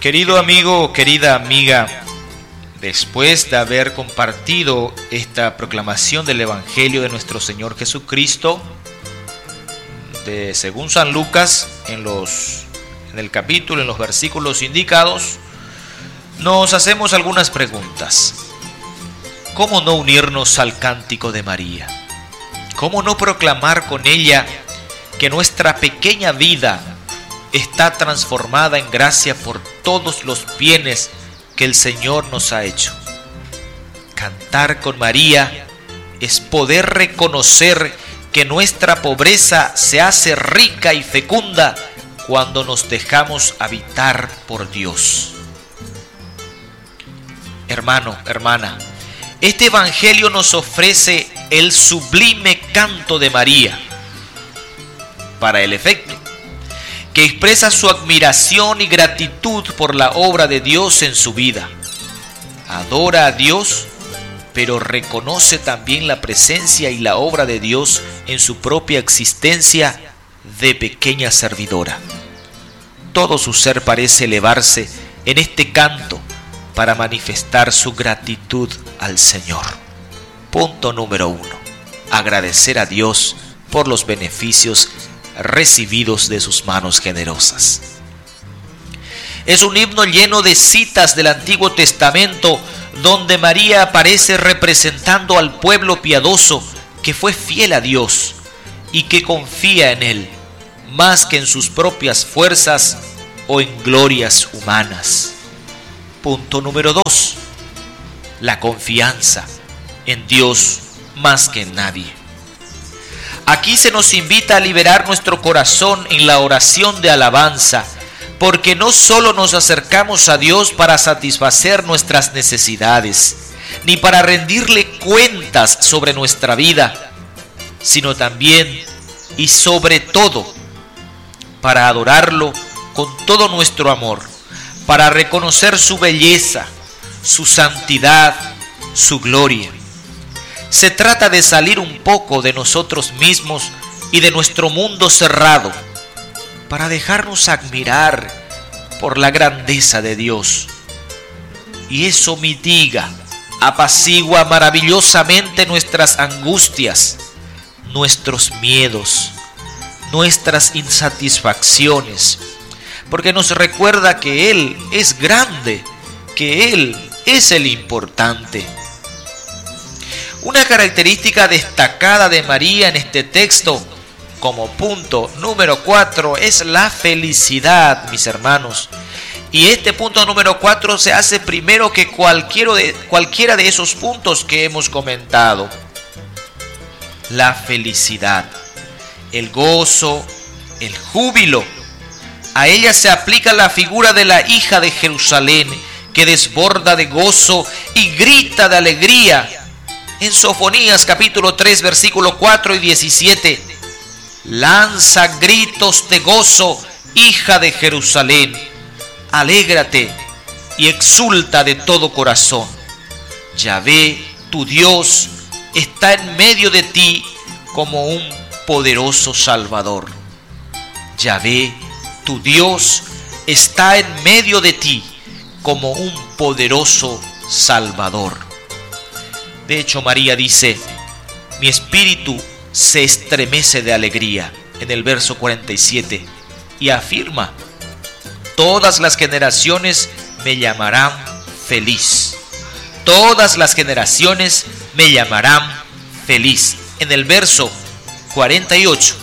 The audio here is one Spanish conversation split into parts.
Querido amigo, querida amiga, después de haber compartido esta proclamación del Evangelio de nuestro Señor Jesucristo, según San Lucas, en el capítulo, en los versículos indicados, nos hacemos algunas preguntas. ¿Cómo no unirnos al cántico de María? ¿Cómo no proclamar con ella que nuestra pequeña vida está transformada en gracia por todos los bienes que el Señor nos ha hecho? Cantar con María es poder reconocer que nuestra pobreza se hace rica y fecunda cuando nos dejamos habitar por Dios. Hermano, hermana, este Evangelio nos ofrece el sublime canto de María para el efecto, que expresa su admiración y gratitud por la obra de Dios en su vida. Adora a Dios, pero reconoce también la presencia y la obra de Dios en su propia existencia de pequeña servidora. Todo su ser parece elevarse en este canto para manifestar su gratitud al Señor. Punto número 1. Agradecer a Dios por los beneficios recibidos de sus manos generosas. Es un himno lleno de citas del Antiguo Testamento donde María aparece representando al pueblo piadoso que fue fiel a Dios y que confía en Él más que en sus propias fuerzas o en glorias humanas. Punto número 2. La confianza en Dios más que en nadie. Aquí se nos invita a liberar nuestro corazón en la oración de alabanza, porque no solo nos acercamos a Dios para satisfacer nuestras necesidades, ni para rendirle cuentas sobre nuestra vida, sino también y sobre todo para adorarlo con todo nuestro amor, para reconocer su belleza, su santidad, su gloria. Se trata de salir un poco de nosotros mismos y de nuestro mundo cerrado para dejarnos admirar por la grandeza de Dios. Y eso mitiga, apacigua maravillosamente nuestras angustias, nuestros miedos, nuestras insatisfacciones, porque nos recuerda que Él es grande, que Él es el importante. Una característica destacada de María en este texto, como punto número 4, es la felicidad, mis hermanos. Y este punto número 4 se hace primero que cualquiera de esos puntos que hemos comentado. La felicidad, el gozo, el júbilo. A ella se aplica la figura de la hija de Jerusalén, que desborda de gozo y grita de alegría. En Sofonías capítulo 3 versículo 4 y 17, lanza gritos de gozo, hija de Jerusalén, alégrate y exulta de todo corazón. Yahvé, tu Dios, está en medio de ti como un poderoso Salvador. Yahvé, tu Dios, está en medio de ti como un poderoso Salvador. De hecho, María dice, mi espíritu se estremece de alegría, en el verso 47, y afirma, todas las generaciones me llamarán feliz. Todas las generaciones me llamarán feliz, en el verso 48.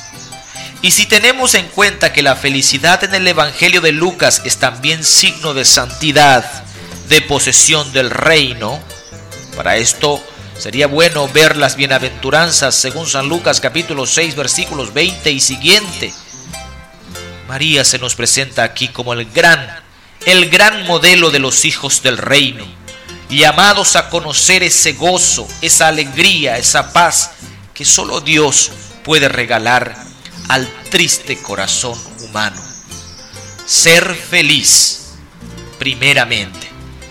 Y si tenemos en cuenta que la felicidad en el Evangelio de Lucas es también signo de santidad, de posesión del reino, para esto sería bueno ver las bienaventuranzas según San Lucas capítulo 6 versículos 20 y siguiente. María se nos presenta aquí como el gran modelo de los hijos del reino, llamados a conocer ese gozo, esa alegría, esa paz que solo Dios puede regalar al triste corazón humano. Ser feliz, primeramente,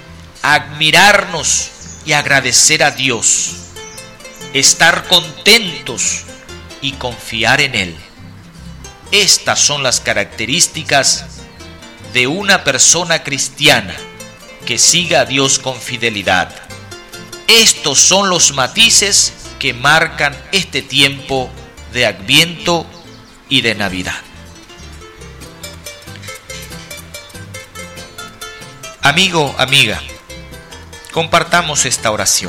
admirarnos y agradecer a Dios, estar contentos y confiar en Él. Estas son las características de una persona cristiana que siga a Dios con fidelidad. Estos son los matices que marcan este tiempo de Adviento y de Navidad. Amigo, amiga, compartamos esta oración.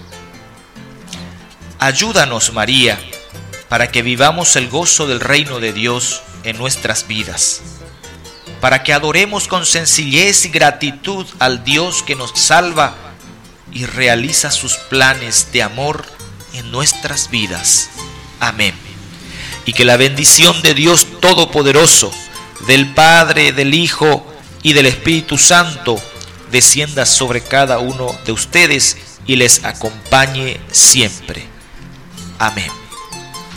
Ayúdanos, María, para que vivamos el gozo del reino de Dios en nuestras vidas, para que adoremos con sencillez y gratitud al Dios que nos salva y realiza sus planes de amor en nuestras vidas. Amén. Y que la bendición de Dios Todopoderoso, del Padre, del Hijo y del Espíritu Santo descienda sobre cada uno de ustedes y les acompañe siempre. Amén.